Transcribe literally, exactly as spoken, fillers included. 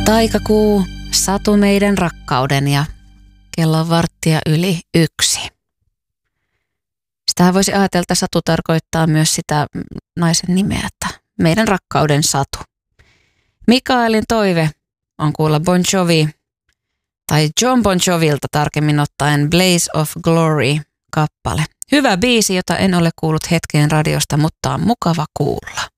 Taikakuu, Satu meidän rakkauden ja kello on varttia yli yksi. Sitähän voisi ajatella, että Satu tarkoittaa myös sitä naisen nimeä, että meidän rakkauden Satu. Mikaelin toive on kuulla Bon Jovi tai John Bon Jovilta tarkemmin ottaen Blaze of Glory kappale. Hyvä biisi, jota en ole kuullut hetkeen radiosta, mutta on mukava kuulla.